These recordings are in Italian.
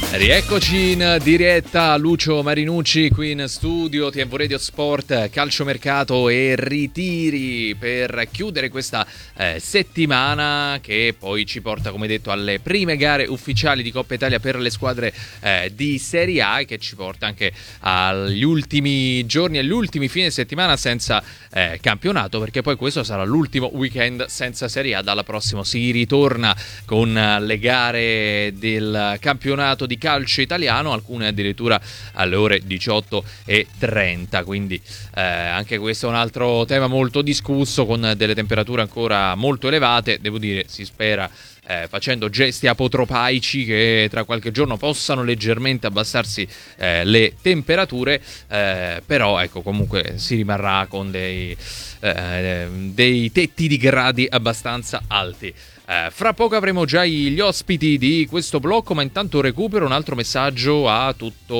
Rieccoci in diretta, Lucio Marinucci qui in studio, TNV Radio Sport, calciomercato e ritiri per chiudere questa settimana che poi ci porta, come detto, alle prime gare ufficiali di Coppa Italia per le squadre di Serie A e che ci porta anche agli ultimi giorni, agli ultimi fine settimana senza campionato, perché poi questo sarà l'ultimo weekend senza Serie A. Dalla prossima si ritorna con le gare del campionato di calcio italiano, alcune addirittura alle ore 18:30, quindi anche questo è un altro tema molto discusso, con delle temperature ancora molto elevate. Devo dire, si spera, facendo gesti apotropaici, che tra qualche giorno possano leggermente abbassarsi le temperature, però ecco, comunque si rimarrà con dei tetti di gradi abbastanza alti. Fra poco avremo già gli ospiti di questo blocco, ma intanto recupero un altro messaggio al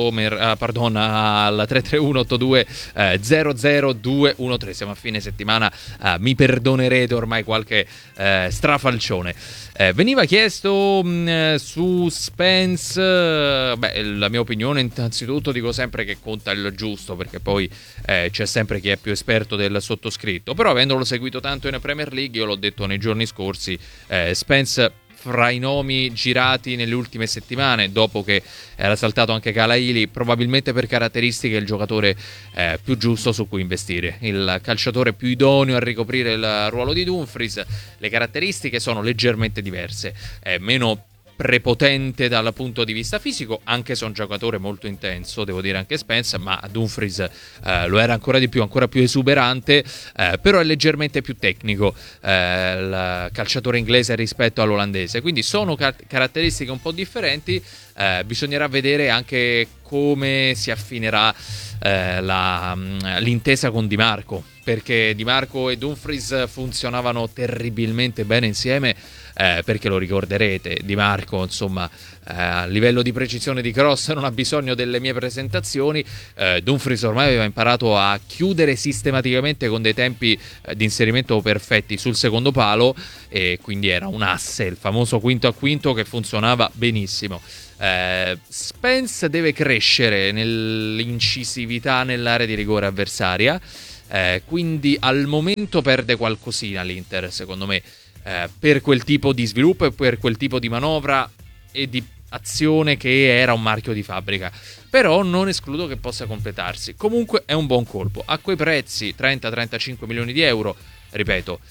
331 82 00213. Siamo a fine settimana, mi perdonerete ormai qualche strafalcione. Veniva chiesto su Spence, la mia opinione innanzitutto dico sempre che conta il giusto, perché poi c'è sempre chi è più esperto del sottoscritto, però avendolo seguito tanto in Premier League, io l'ho detto nei giorni scorsi, Spence fra i nomi girati nelle ultime settimane, dopo che era saltato anche Calaili, probabilmente per caratteristiche il giocatore più giusto su cui investire, il calciatore più idoneo a ricoprire il ruolo di Dumfries. Le caratteristiche sono leggermente diverse, è meno prepotente dal punto di vista fisico, anche se è un giocatore molto intenso, devo dire anche Spence, ma Dumfries lo era ancora di più, ancora più esuberante, però è leggermente più tecnico il calciatore inglese rispetto all'olandese, quindi sono caratteristiche un po' differenti. Bisognerà vedere anche come si affinerà l'intesa con Di Marco, perché Di Marco e Dumfries funzionavano terribilmente bene insieme, perché lo ricorderete, Di Marco insomma a livello di precisione di cross non ha bisogno delle mie presentazioni. Dumfries ormai aveva imparato a chiudere sistematicamente con dei tempi di inserimento perfetti sul secondo palo, e quindi era un asse, il famoso quinto a quinto che funzionava benissimo. Spence deve crescere nell'incisività nell'area di rigore avversaria, quindi al momento perde qualcosina l'Inter, secondo me, per quel tipo di sviluppo e per quel tipo di manovra e di azione che era un marchio di fabbrica, però non escludo che possa completarsi. Comunque è un buon colpo a quei prezzi, 30-35 milioni di euro, ripeto,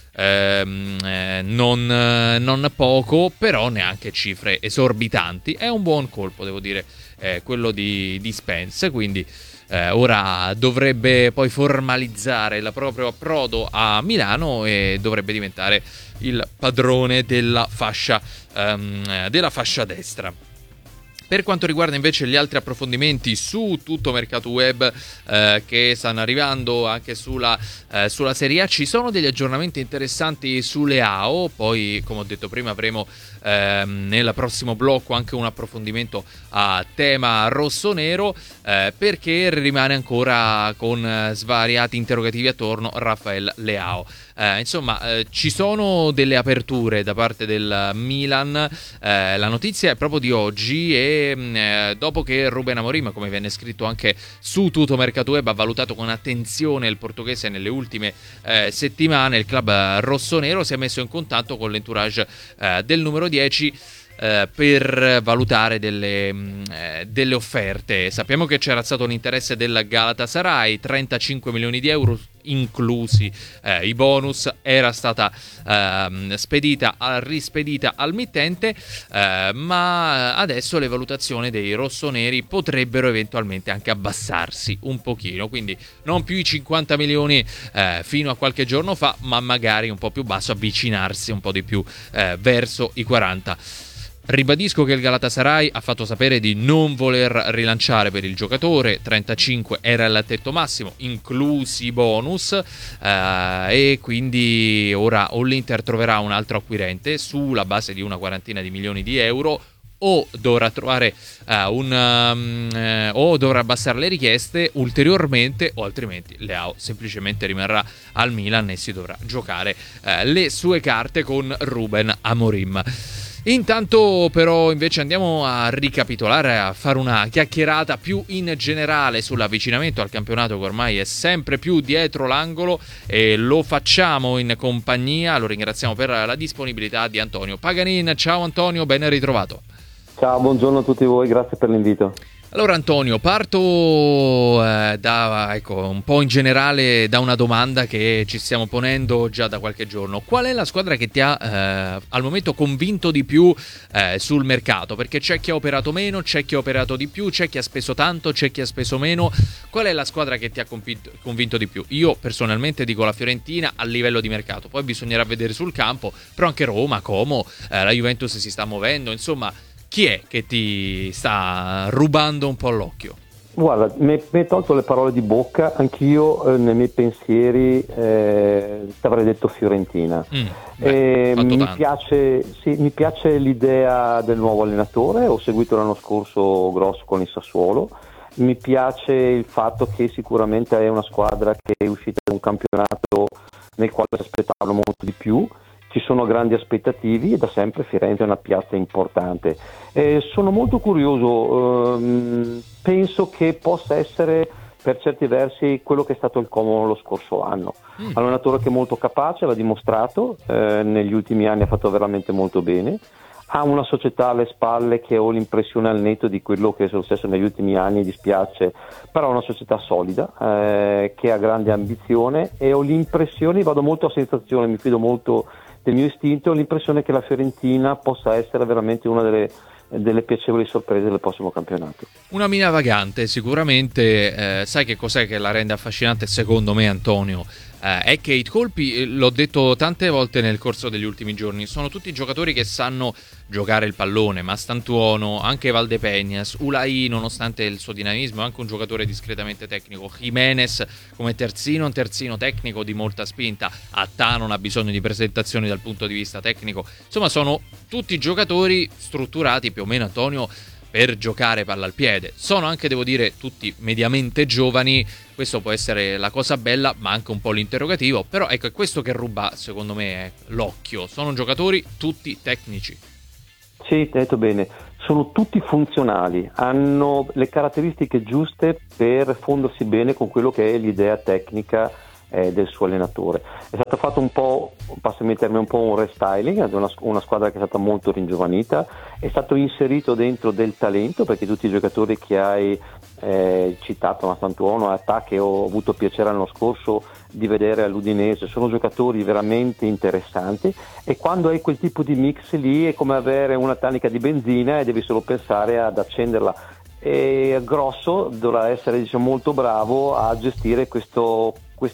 non poco, però neanche cifre esorbitanti. È un buon colpo, devo dire, quello di Spence, quindi ora dovrebbe poi formalizzare il proprio approdo a Milano e dovrebbe diventare il padrone della fascia destra. Per quanto riguarda invece gli altri approfondimenti su tutto Mercato Web che stanno arrivando anche sulla Serie A, ci sono degli aggiornamenti interessanti su Leao. Poi, come ho detto prima, avremo nel prossimo blocco anche un approfondimento a tema rossonero, perché rimane ancora con svariati interrogativi attorno a Rafael Leao. Insomma, ci sono delle aperture da parte del Milan. La notizia è proprio di oggi, e dopo che Ruben Amorim, come viene scritto anche su tutto Mercato Web, ha valutato con attenzione il portoghese nelle ultime settimane, il club rossonero si è messo in contatto con l'entourage del numero 10 per valutare delle offerte. Sappiamo che c'era stato un interesse del Galatasaray, 35 milioni di euro inclusi i bonus, era stata rispedita al mittente, ma adesso le valutazioni dei rossoneri potrebbero eventualmente anche abbassarsi un pochino, quindi non più i 50 milioni fino a qualche giorno fa, ma magari un po' più basso, avvicinarsi un po' di più verso i 40. Ribadisco che il Galatasaray ha fatto sapere di non voler rilanciare per il giocatore, 35 era il tetto massimo, inclusi i bonus, e quindi ora o l'Inter troverà un altro acquirente sulla base di una quarantina di milioni di euro, o dovrà trovare o dovrà abbassare le richieste ulteriormente, o altrimenti Leao semplicemente rimarrà al Milan e si dovrà giocare le sue carte con Ruben Amorim. Intanto però invece andiamo a ricapitolare, a fare una chiacchierata più in generale sull'avvicinamento al campionato che ormai è sempre più dietro l'angolo, e lo facciamo in compagnia, lo ringraziamo per la disponibilità, di Antonio Paganin. Ciao Antonio, ben ritrovato. Ciao, buongiorno a tutti voi, grazie per l'invito. Allora Antonio, parto un po' in generale da una domanda che ci stiamo ponendo già da qualche giorno. Qual è la squadra che ti ha al momento convinto di più sul mercato? Perché c'è chi ha operato meno, c'è chi ha operato di più, c'è chi ha speso tanto, c'è chi ha speso meno. Qual è la squadra che ti ha convinto di più? Io personalmente dico la Fiorentina a livello di mercato, poi bisognerà vedere sul campo, però anche Roma, Como, la Juventus si sta muovendo, insomma. Chi è che ti sta rubando un po' l'occhio? Guarda, mi hai tolto le parole di bocca, anch'io nei miei pensieri ti avrei detto Fiorentina. Mi piace l'idea del nuovo allenatore, ho seguito l'anno scorso grosso con il Sassuolo, mi piace il fatto che sicuramente è una squadra che è uscita da un campionato nel quale si aspettavano molto di più. Ci sono grandi aspettative e da sempre Firenze è una piazza importante. Sono molto curioso, penso che possa essere per certi versi quello che è stato il Como lo scorso anno. Un allenatore che è molto capace, l'ha dimostrato, negli ultimi anni ha fatto veramente molto bene. Ha una società alle spalle che ho l'impressione, al netto di quello che è successo negli ultimi anni, dispiace, però è una società solida, che ha grande ambizione, e ho l'impressione, vado molto a sensazione, mi fido molto del mio istinto, ho l'impressione che la Fiorentina possa essere veramente una delle piacevoli sorprese del prossimo campionato. Una mina vagante sicuramente. Sai che cos'è che la rende affascinante secondo me, Antonio? È che i colpi, l'ho detto tante volte nel corso degli ultimi giorni, sono tutti giocatori che sanno giocare il pallone. Mastantuono, anche Valdepeñas, Ulai, nonostante il suo dinamismo, è anche un giocatore discretamente tecnico. Jimenez come terzino, un terzino tecnico di molta spinta. Attà non ha bisogno di presentazioni dal punto di vista tecnico. Insomma, sono tutti giocatori strutturati più o meno, Antonio, per giocare palla al piede. Sono anche, devo dire, tutti mediamente giovani. Questo può essere la cosa bella, ma anche un po' l'interrogativo. Però ecco, è questo che ruba, secondo me, l'occhio. Sono giocatori tutti tecnici. Sì, hai detto bene. Sono tutti funzionali, hanno le caratteristiche giuste per fondersi bene con quello che è l'idea tecnica del suo allenatore. È stato fatto un po', passami il termine, un po' un restyling, è una squadra che è stata molto ringiovanita, è stato inserito dentro del talento, perché tutti i giocatori che hai citato, Mastantuono e Attà, che ho avuto piacere l'anno scorso di vedere all'Udinese, sono giocatori veramente interessanti, e quando hai quel tipo di mix lì è come avere una tanica di benzina e devi solo pensare ad accenderla. E Grosso dovrà essere, molto bravo a gestire questo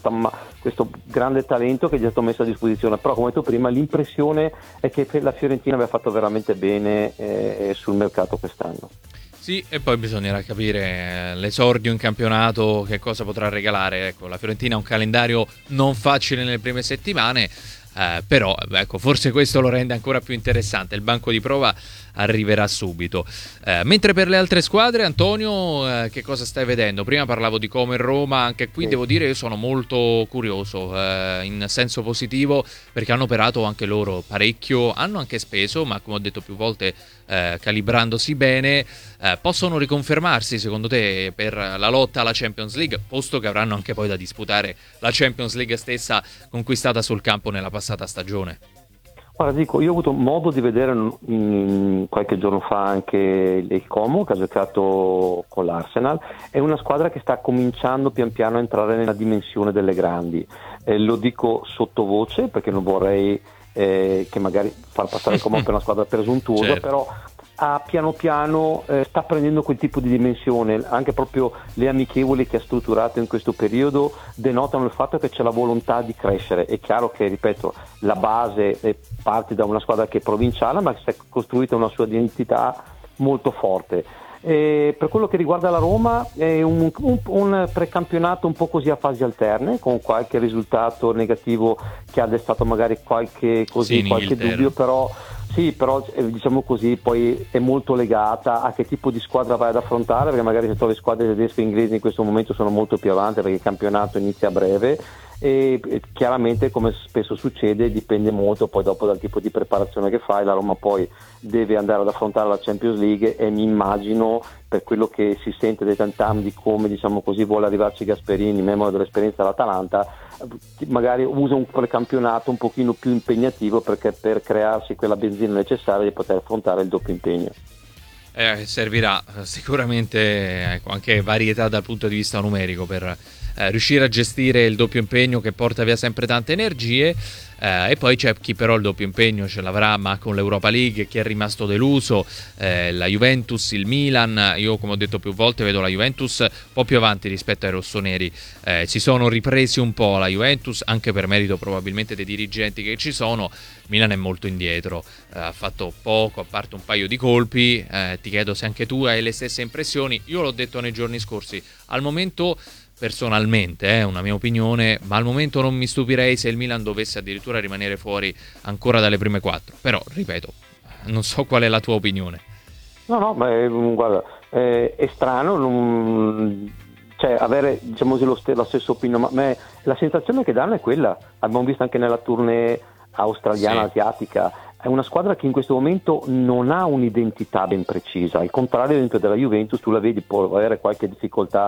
grande talento che gli è stato messo a disposizione. Però, come ho detto prima, l'impressione è che la Fiorentina abbia fatto veramente bene sul mercato quest'anno. Sì, e poi bisognerà capire l'esordio in campionato che cosa potrà regalare. Ecco, la Fiorentina ha un calendario non facile nelle prime settimane, però ecco, forse questo lo rende ancora più interessante. Il banco di prova arriverà subito. Mentre per le altre squadre, Antonio, che cosa stai vedendo? Prima parlavo di Como e Roma, anche qui devo dire io sono molto curioso, in senso positivo, perché hanno operato anche loro parecchio, hanno anche speso, ma come ho detto più volte, calibrandosi bene, possono riconfermarsi secondo te per la lotta alla Champions League, posto che avranno anche poi da disputare la Champions League stessa, conquistata sul campo nella passata stagione? Guarda, io ho avuto modo di vedere qualche giorno fa anche il Como, che ha giocato con l'Arsenal. È una squadra che sta cominciando pian piano a entrare nella dimensione delle grandi. Lo dico sottovoce, perché non vorrei che magari far passare il Como per una squadra presuntuosa, certo. Però piano piano sta prendendo quel tipo di dimensione. Anche proprio le amichevoli che ha strutturato in questo periodo denotano il fatto che c'è la volontà di crescere. È chiaro che, ripeto, la base parte da una squadra che è provinciale, ma si è costruita una sua identità molto forte. Per quello che riguarda la Roma, è un precampionato un po' così a fasi alterne, con qualche risultato negativo che ha destato magari qualche dubbio, però diciamo così, poi è molto legata a che tipo di squadra vai ad affrontare, perché magari se trovi squadre tedesche e inglesi in questo momento sono molto più avanti, perché il campionato inizia a breve, e chiaramente, come spesso succede, dipende molto poi dopo dal tipo di preparazione che fai. La Roma poi deve andare ad affrontare la Champions League e mi immagino, per quello che si sente dei tantam di come, diciamo così, vuole arrivarci Gasperini, memore dell'esperienza dell'Atalanta, magari usa un precampionato un pochino più impegnativo perché per crearsi quella benzina necessaria di poter affrontare il doppio impegno. Servirà sicuramente anche varietà dal punto di vista numerico per riuscire a gestire il doppio impegno che porta via sempre tante energie, e poi c'è chi però il doppio impegno ce l'avrà ma con l'Europa League, chi è rimasto deluso, la Juventus, il Milan. Io, come ho detto più volte, vedo la Juventus un po' più avanti rispetto ai rossoneri, si sono ripresi un po' la Juventus, anche per merito probabilmente dei dirigenti che ci sono. Milan è molto indietro, ha fatto poco, a parte un paio di colpi. Ti chiedo se anche tu hai le stesse impressioni. Io l'ho detto nei giorni scorsi, al momento, personalmente, una mia opinione, ma al momento non mi stupirei se il Milan dovesse addirittura rimanere fuori ancora dalle prime 4. Però, ripeto, non so qual è la tua opinione. No, ma guarda, è strano cioè avere, diciamo così, la stessa opinione, ma la sensazione che danno è quella. Abbiamo visto anche nella tournée australiana, sì, asiatica. È una squadra che in questo momento non ha un'identità ben precisa, al contrario della Juventus. Tu la vedi, può avere qualche difficoltà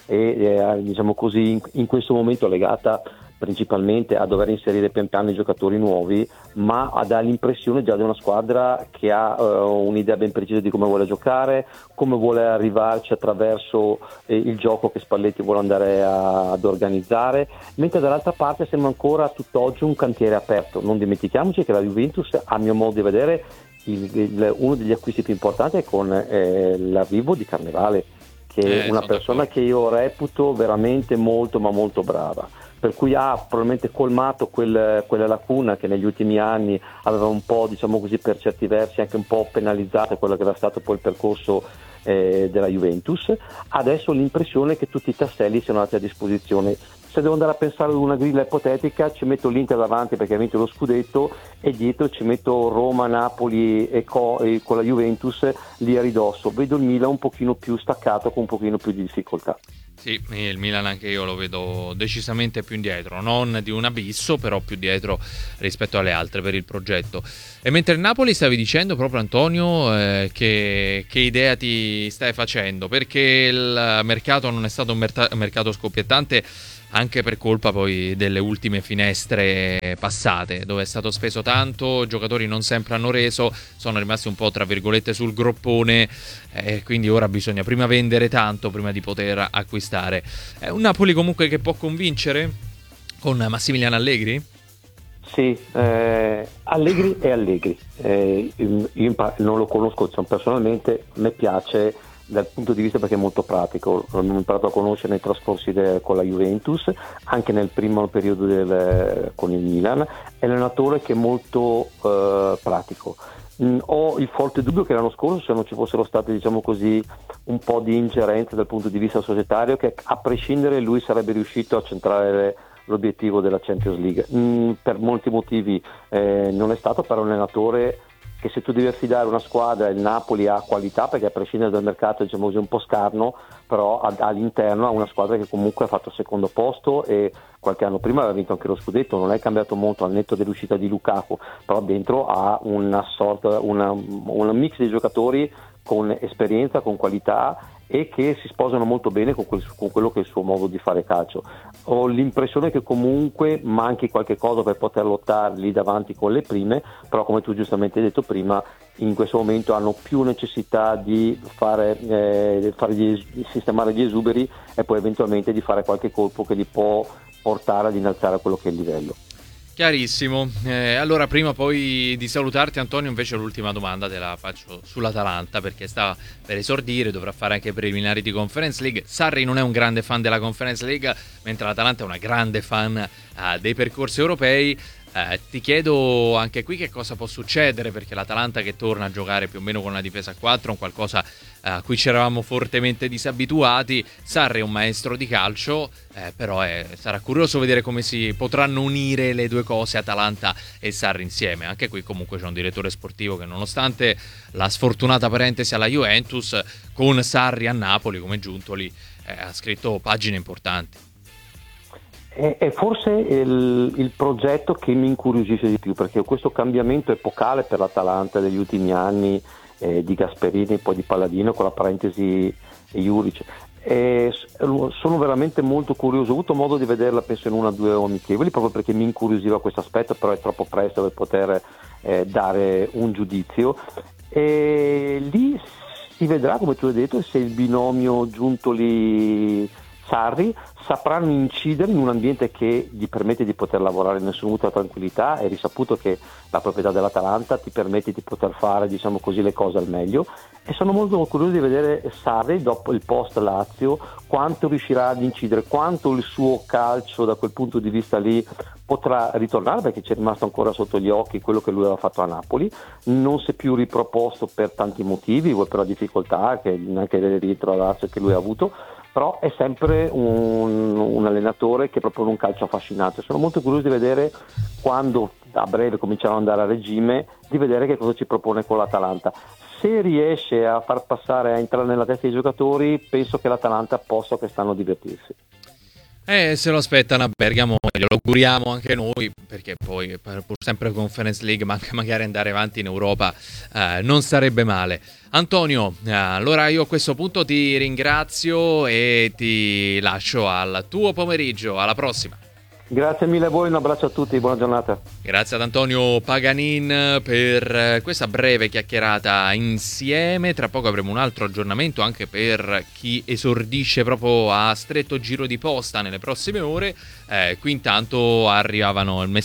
e diciamo così in questo momento legata principalmente a dover inserire pian piano i giocatori nuovi, ma dà l'impressione già di una squadra che ha un'idea ben precisa di come vuole giocare, come vuole arrivarci attraverso il gioco che Spalletti vuole andare ad organizzare, mentre dall'altra parte sembra ancora tutt'oggi un cantiere aperto. Non dimentichiamoci che la Juventus, a mio modo di vedere, uno degli acquisti più importanti è con l'arrivo di Carnevale, che è una persona che io reputo veramente molto ma molto brava, per cui ha probabilmente colmato quella lacuna che negli ultimi anni aveva un po', diciamo così, per certi versi anche un po' penalizzata quello che era stato poi il percorso della Juventus. Adesso ho l'impressione che tutti i tasselli siano andati a disposizione. Se devo andare a pensare ad una grilla ipotetica, ci metto l'Inter davanti perché ha vinto lo scudetto e dietro ci metto Roma, Napoli e con la Juventus lì a ridosso. Vedo il Milan un pochino più staccato, con un pochino più di difficoltà. Sì, il Milan anche io lo vedo decisamente più indietro, non di un abisso, però più dietro rispetto alle altre per il progetto. E mentre il Napoli, stavi dicendo proprio, Antonio, che idea ti stai facendo? Perché il mercato non è stato un mercato scoppiettante, anche per colpa poi delle ultime finestre passate, dove è stato speso tanto, giocatori non sempre hanno reso, sono rimasti un po' tra virgolette sul groppone, quindi ora bisogna prima vendere tanto prima di poter acquistare. È un Napoli comunque che può convincere con Massimiliano Allegri? Sì, Allegri e Allegri. Io non lo conosco personalmente, a me piace dal punto di vista perché è molto pratico. L'ho imparato a conoscere nei trascorsi con la Juventus, anche nel primo periodo con il Milan. È un allenatore che è molto pratico. Ho il forte dubbio che l'anno scorso, se non ci fossero state, diciamo così, un po' di ingerenza dal punto di vista societario, che a prescindere lui sarebbe riuscito a centrare l'obiettivo della Champions League. Per molti motivi non è stato, per un allenatore che, se tu devi affidare una squadra, il Napoli ha qualità, perché a prescindere dal mercato, diciamo così, un po' scarno, però all'interno ha una squadra che comunque ha fatto il secondo posto e qualche anno prima aveva vinto anche lo scudetto. Non è cambiato molto al netto dell'uscita di Lukaku, però dentro ha una sorta, un mix di giocatori con esperienza, con qualità, e che si sposano molto bene con quello che è il suo modo di fare calcio. Ho l'impressione che comunque manchi qualche cosa per poter lottare lì davanti con le prime, però come tu giustamente hai detto prima, in questo momento hanno più necessità di sistemare gli esuberi e poi eventualmente di fare qualche colpo che li può portare ad innalzare quello che è il livello. Chiarissimo. Allora, prima poi di salutarti, Antonio, invece l'ultima domanda te la faccio sull'Atalanta, perché sta per esordire, dovrà fare anche i preliminari di Conference League. Sarri non è un grande fan della Conference League, mentre l'Atalanta è una grande fan dei percorsi europei. Ti chiedo anche qui che cosa può succedere, perché l'Atalanta, che torna a giocare più o meno con una difesa a 4, un qualcosa a cui ci eravamo fortemente disabituati. Sarri è un maestro di calcio, però sarà curioso vedere come si potranno unire le due cose, Atalanta e Sarri insieme. Anche qui comunque c'è un direttore sportivo che, nonostante la sfortunata parentesi alla Juventus, con Sarri a Napoli come Giuntoli ha scritto pagine importanti. È forse il progetto che mi incuriosisce di più, perché questo cambiamento epocale per l'Atalanta degli ultimi anni, di Gasperini e poi di Palladino, con la parentesi Juric, sono veramente molto curioso. Ho avuto modo di vederla penso in 1 o 2 amichevoli, proprio perché mi incuriosiva questo aspetto, però è troppo presto per poter dare un giudizio. E lì si vedrà, come tu hai detto, se il binomio Giuntoli-Sarri sapranno incidere in un ambiente che gli permette di poter lavorare in assoluta tranquillità. È risaputo che la proprietà dell'Atalanta ti permette di poter fare, diciamo così, le cose al meglio, e sono molto curioso di vedere Sarri dopo il post Lazio quanto riuscirà ad incidere, quanto il suo calcio da quel punto di vista lì potrà ritornare, perché ci è rimasto ancora sotto gli occhi quello che lui aveva fatto a Napoli. Non si è più riproposto per tanti motivi, vuoi per la difficoltà che anche del rientro a Lazio che lui ha avuto, però è sempre un allenatore che propone un calcio affascinante. Sono molto curioso di vedere, quando a breve comincerà ad andare a regime, di vedere che cosa ci propone con l'Atalanta. Se riesce a far passare, a entrare nella testa dei giocatori, penso che l'Atalanta possa quest'anno divertirsi. Se lo aspettano a Bergamo, glielo auguriamo anche noi, perché poi pur sempre Conference League, ma anche magari andare avanti in Europa non sarebbe male. Antonio, allora io a questo punto ti ringrazio e ti lascio al tuo pomeriggio. Alla prossima. Grazie mille a voi, un abbraccio a tutti, buona giornata. Grazie ad Antonio Paganin per questa breve chiacchierata insieme. Tra poco avremo un altro aggiornamento anche per chi esordisce proprio a stretto giro di posta nelle prossime ore. Qui intanto arrivava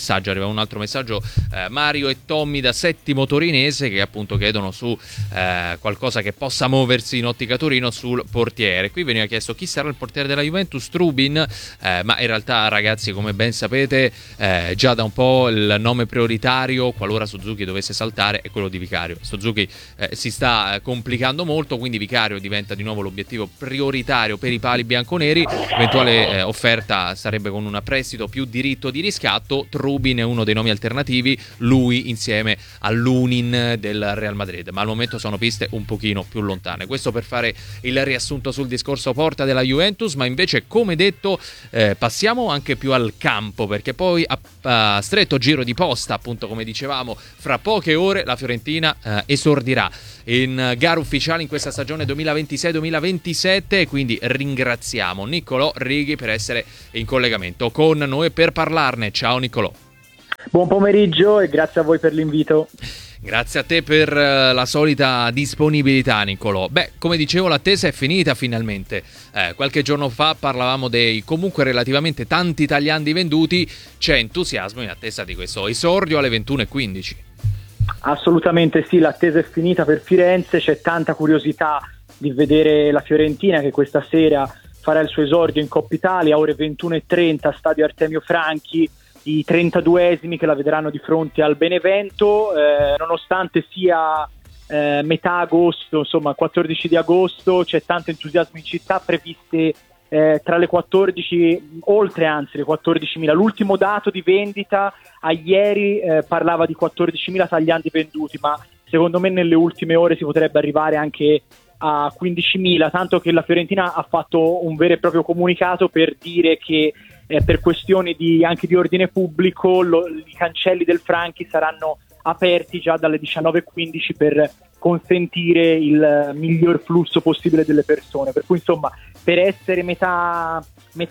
un altro messaggio, Mario e Tommy da Settimo Torinese, che appunto chiedono su qualcosa che possa muoversi in ottica Torino sul portiere. Qui veniva chiesto chi sarà il portiere della Juventus, Trubin, ma in realtà, ragazzi, come ben sapete, già da un po' il nome prioritario, qualora Suzuki dovesse saltare, è quello di Vicario. Suzuki si sta complicando molto, quindi Vicario diventa di nuovo l'obiettivo prioritario per i pali bianconeri. Eventuale offerta sarebbe con un prestito più diritto di riscatto. Trubin è uno dei nomi alternativi, lui insieme a Lunin del Real Madrid, ma al momento sono piste un pochino più lontane. Questo per fare il riassunto sul discorso porta della Juventus, ma invece, come detto, passiamo anche più al campo, perché poi a stretto giro di posta, appunto come dicevamo, fra poche ore la Fiorentina esordirà in gara ufficiale in questa stagione 2026-2027, e quindi ringraziamo Niccolò Righi per essere in collegamento con noi per parlarne. Ciao Niccolò. Buon pomeriggio e grazie a voi per l'invito. Grazie a te per la solita disponibilità, Niccolò. Beh, come dicevo, l'attesa è finita finalmente. Qualche giorno fa parlavamo dei comunque relativamente tanti italiani venduti. C'è entusiasmo in attesa di questo esordio alle 21:15. Assolutamente sì, l'attesa è finita per Firenze, c'è tanta curiosità di vedere la Fiorentina, che questa sera farà il suo esordio in Coppa Italia, ore 21:30, stadio Artemio Franchi, i 32esimi che la vedranno di fronte al Benevento, nonostante sia metà agosto, insomma 14 di agosto, c'è tanto entusiasmo in città, previste tra le 14, oltre anzi le 14.000. L'ultimo dato di vendita a ieri parlava di 14.000 tagliandi venduti, ma secondo me nelle ultime ore si potrebbe arrivare anche a 15.000, tanto che la Fiorentina ha fatto un vero e proprio comunicato per dire che per questioni anche di ordine pubblico i cancelli del Franchi saranno aperti già dalle 19:15 per consentire il miglior flusso possibile delle persone, per cui insomma per essere metà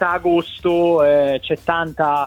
agosto c'è tanta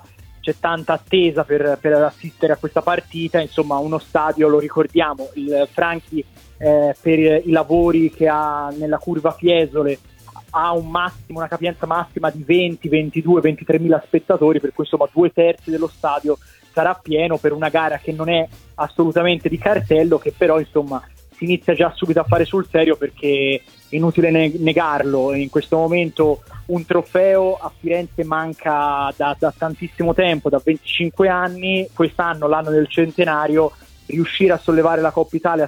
attesa per assistere a questa partita. Insomma, uno stadio, lo ricordiamo, il Franchi per i lavori che ha nella curva Fiesole ha una capienza massima di 20, 22, 23.000 spettatori, per cui insomma 2/3 dello stadio sarà pieno per una gara che non è assolutamente di cartello, che però insomma si inizia già subito a fare sul serio, perché è inutile negarlo, in questo momento un trofeo a Firenze manca da tantissimo tempo, da 25 anni, quest'anno l'anno del centenario, riuscire a sollevare la Coppa Italia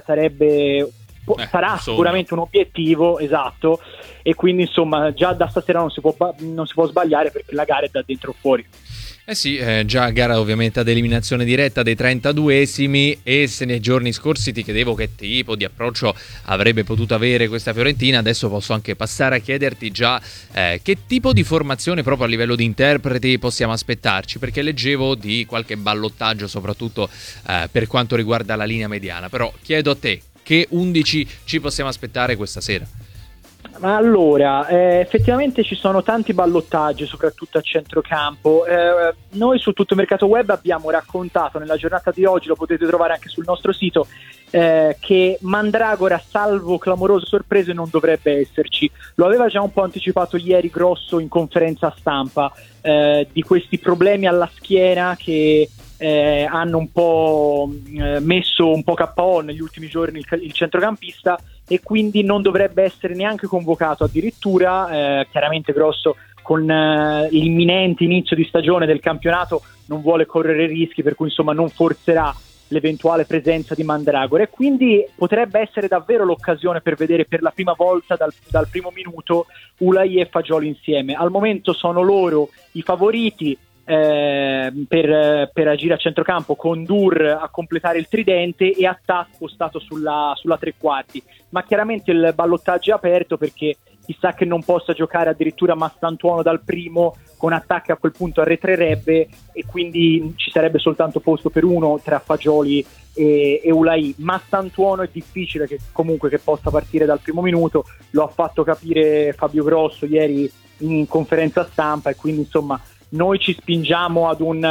sarà sicuramente un obiettivo, esatto, e quindi insomma già da stasera non si può sbagliare, perché la gara è da dentro fuori. Eh sì, già gara ovviamente ad eliminazione diretta dei 32esimi, e se nei giorni scorsi ti chiedevo che tipo di approccio avrebbe potuto avere questa Fiorentina, adesso posso anche passare a chiederti già che tipo di formazione proprio a livello di interpreti possiamo aspettarci, perché leggevo di qualche ballottaggio soprattutto per quanto riguarda la linea mediana, però chiedo a te che 11 ci possiamo aspettare questa sera. Ma allora, effettivamente ci sono tanti ballottaggi, soprattutto a centrocampo. Noi su Tutto Mercato Web abbiamo raccontato nella giornata di oggi, lo potete trovare anche sul nostro sito, che Mandragora, salvo clamorose sorprese, non dovrebbe esserci. Lo aveva già un po' anticipato ieri Grosso in conferenza stampa, di questi problemi alla schiena che hanno un po' messo un po' KO negli ultimi giorni il centrocampista, e quindi non dovrebbe essere neanche convocato addirittura. Chiaramente Grosso, con l'imminente inizio di stagione del campionato, non vuole correre rischi, per cui insomma non forzerà l'eventuale presenza di Mandragora, e quindi potrebbe essere davvero l'occasione per vedere per la prima volta dal primo minuto Ulai e Fagioli insieme. Al momento sono loro i favoriti per agire a centrocampo, con Dur a completare il tridente e Attà spostato sulla tre quarti, ma chiaramente il ballottaggio è aperto, perché chissà che non possa giocare addirittura Mastantuono dal primo, con Attà che a quel punto arretrerebbe, e quindi ci sarebbe soltanto posto per uno tra Fagioli e Ulai. Mastantuono è difficile che possa partire dal primo minuto, lo ha fatto capire Fabio Grosso ieri in conferenza stampa, e quindi insomma noi ci spingiamo ad un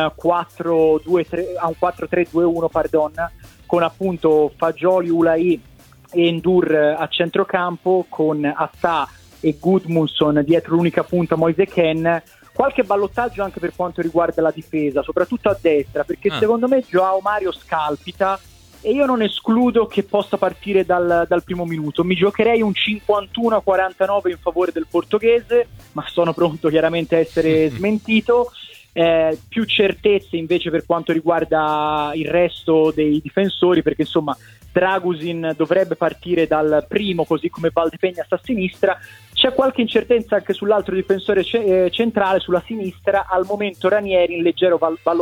4-3-2-1, con appunto Fagioli, Ulai e Ndur a centrocampo, con Attà e Gudmundsson dietro l'unica punta Moise Kean. Qualche ballottaggio anche per quanto riguarda la difesa, soprattutto a destra, perché secondo me Joao Mario scalpita, e io non escludo che possa partire dal primo minuto. Mi giocherei un 51-49 in favore del portoghese, ma sono pronto chiaramente a essere smentito. Più certezze invece per quanto riguarda il resto dei difensori, perché insomma Dragusin dovrebbe partire dal primo, così come Valdepeñas a sinistra. C'è qualche incertezza anche sull'altro difensore centrale, sulla sinistra. Al momento Ranieri in leggero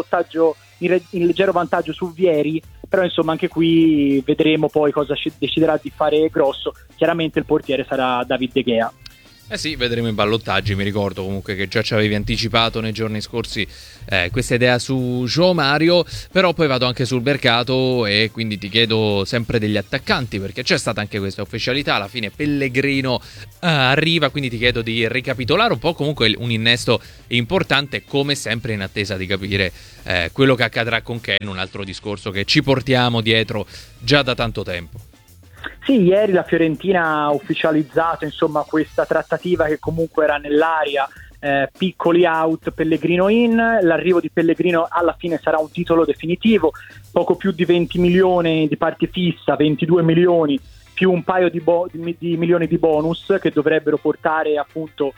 vantaggio su Vieri, però insomma anche qui vedremo poi cosa deciderà di fare Grosso. Chiaramente il portiere sarà David De Gea. Eh sì, vedremo i ballottaggi. Mi ricordo comunque che già ci avevi anticipato nei giorni scorsi questa idea su João Mario, però poi vado anche sul mercato e quindi ti chiedo sempre degli attaccanti, perché c'è stata anche questa ufficialità, alla fine Pellegrino arriva, quindi ti chiedo di ricapitolare un po' comunque un innesto importante, come sempre in attesa di capire quello che accadrà con Kean, un altro discorso che ci portiamo dietro già da tanto tempo. Sì, ieri la Fiorentina ha ufficializzato insomma questa trattativa che comunque era nell'aria, Piccoli out, Pellegrino in. L'arrivo di Pellegrino alla fine sarà un titolo definitivo, poco più di 20 milioni di parte fissa, 22 milioni più un paio di milioni di bonus, che dovrebbero portare appunto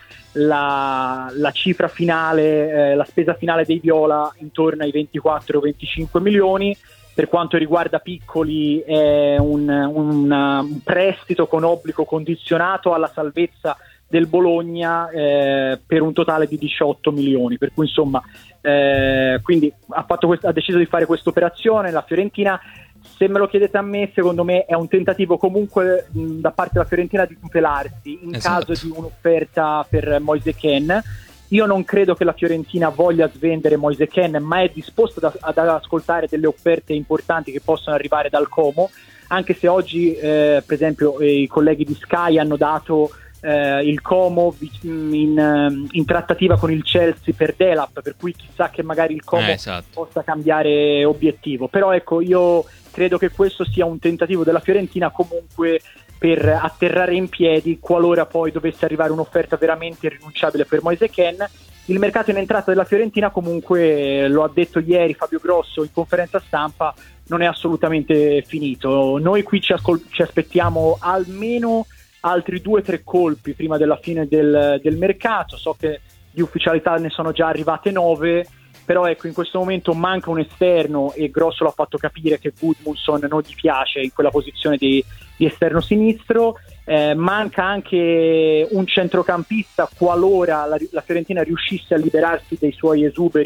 la cifra finale, la spesa finale dei Viola intorno ai 24-25 milioni. Per quanto riguarda Piccoli è un prestito con obbligo condizionato alla salvezza del Bologna per un totale di 18 milioni, per cui insomma quindi ha deciso di fare questa operazione la Fiorentina. Se me lo chiedete a me, secondo me è un tentativo comunque da parte della Fiorentina di tutelarsi in caso di un'offerta per Moise Kean. Io non credo che la Fiorentina voglia svendere Moise Kean, ma è disposta ad ascoltare delle offerte importanti che possono arrivare dal Como, anche se oggi per esempio i colleghi di Sky hanno dato il Como in trattativa con il Chelsea per Delap, per cui chissà che magari il Como possa cambiare obiettivo. Però ecco, io credo che questo sia un tentativo della Fiorentina comunque per atterrare in piedi qualora poi dovesse arrivare un'offerta veramente irrinunciabile per Moise Kean. Il mercato in entrata della Fiorentina comunque, lo ha detto ieri Fabio Grosso in conferenza stampa, non è assolutamente finito. Noi qui ci aspettiamo almeno altri 2-3 colpi prima della fine del mercato. So che di ufficialità ne sono già arrivate 9, però ecco, in questo momento manca un esterno e Grosso l'ha fatto capire che Gudmundsson non gli piace in quella posizione di esterno sinistro. Manca anche un centrocampista qualora la Fiorentina riuscisse a liberarsi dei suoi esuberi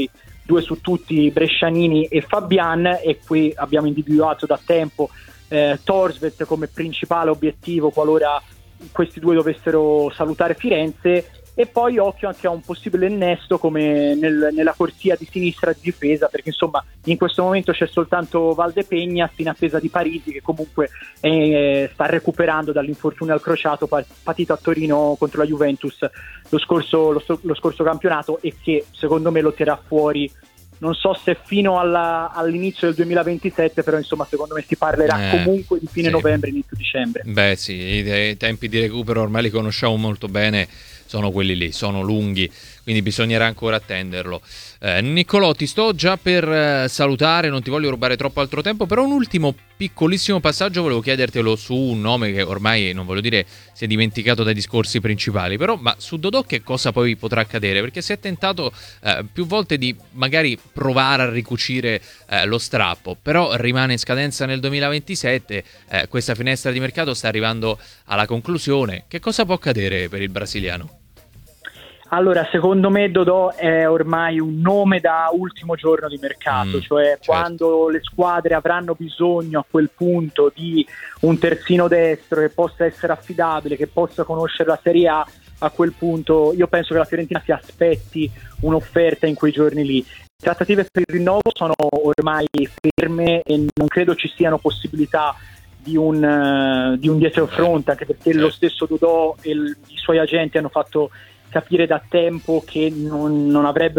2 su tutti, Brescianini e Fabian, e qui abbiamo individuato da tempo Thorstvedt come principale obiettivo qualora questi due dovessero salutare Firenze, e poi occhio anche a un possibile innesto come nella corsia di sinistra di difesa, perché insomma in questo momento c'è soltanto Valdepegnas in attesa di Parisi, che comunque sta recuperando dall'infortunio al crociato patito a Torino contro la Juventus lo scorso campionato, e che secondo me lo terrà fuori, non so se fino all'inizio del 2027, però insomma secondo me si parlerà comunque di fine novembre, inizio dicembre. Beh sì, i tempi di recupero ormai li conosciamo molto bene, sono quelli lì, sono lunghi, quindi bisognerà ancora attenderlo. Niccolò, ti sto già per salutare, non ti voglio rubare troppo altro tempo, però un ultimo piccolissimo passaggio volevo chiedertelo su un nome che ormai, non voglio dire, si è dimenticato dai discorsi principali, però ma su Dodò che cosa poi potrà accadere? Perché si è tentato più volte di magari provare a ricucire lo strappo, però rimane in scadenza nel 2027, questa finestra di mercato sta arrivando alla conclusione. Che cosa può accadere per il brasiliano? Allora, secondo me Dodò è ormai un nome da ultimo giorno di mercato, cioè certo, quando le squadre avranno bisogno a quel punto di un terzino destro che possa essere affidabile, che possa conoscere la Serie A quel punto io penso che la Fiorentina si aspetti un'offerta in quei giorni lì. Le trattative per il rinnovo sono ormai ferme e non credo ci siano possibilità di un dietro front, anche perché lo stesso Dodò e i suoi agenti hanno fatto capire da tempo che non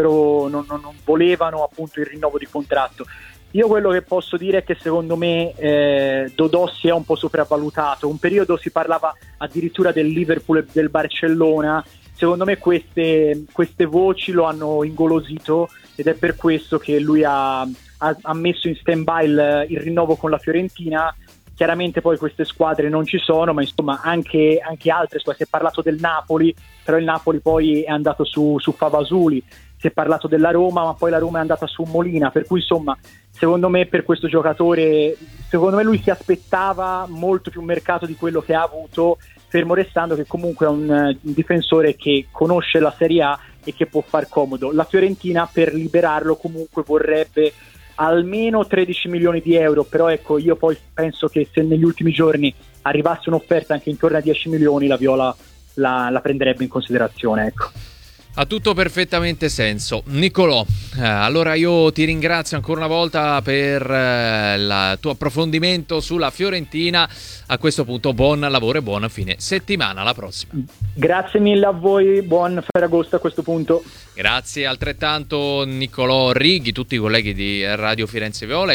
volevano appunto il rinnovo di contratto. Io quello che posso dire è che secondo me Dodò si è un po' sopravvalutato. Un periodo si parlava addirittura del Liverpool e del Barcellona. Secondo me queste voci lo hanno ingolosito, ed è per questo che lui ha messo in stand-by il rinnovo con la Fiorentina. Chiaramente poi queste squadre non ci sono, ma insomma anche altre squadre. Si è parlato del Napoli, però il Napoli poi è andato su Favasuli. Si è parlato della Roma, ma poi la Roma è andata su Molina, per cui insomma secondo me per questo giocatore, secondo me lui si aspettava molto più mercato di quello che ha avuto, fermo restando che comunque è un difensore che conosce la Serie A e che può far comodo. La Fiorentina per liberarlo comunque vorrebbe almeno 13 milioni di euro, però ecco, io poi penso che se negli ultimi giorni arrivasse un'offerta anche intorno a 10 milioni la Viola la prenderebbe in considerazione, ecco. Ha tutto perfettamente senso. Niccolò, allora io ti ringrazio ancora una volta per il tuo approfondimento sulla Fiorentina. A questo punto buon lavoro e buona fine settimana, alla prossima. Grazie mille a voi, buon Ferragosto a questo punto. Grazie altrettanto Niccolò Righi, tutti i colleghi di Radio Firenze Viola.